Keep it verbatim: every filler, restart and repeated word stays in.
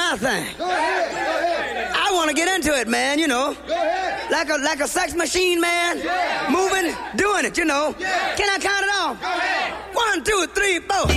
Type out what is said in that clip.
my thing. Go ahead. Go ahead. I want to get into it, man, you know. Go ahead. Like a like a sex machine, man. Yeah. Moving, doing it, you know. Yeah. Can I count it off? Go ahead. One, two, three, four.